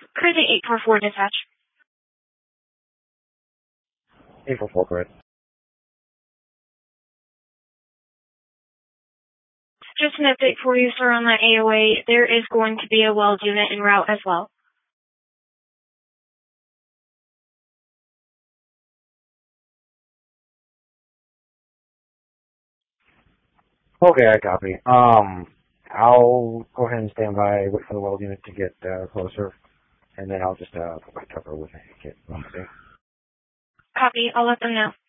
Crazy 844 dispatch. 844, correct. Just an update for you, sir, on that AOA. There is going to be a weld unit en route as well. Okay, I copy. I'll go ahead and stand by, wait for the weld unit to get closer, and then I'll just put my cover with a kit. Okay. Copy. I'll let them know.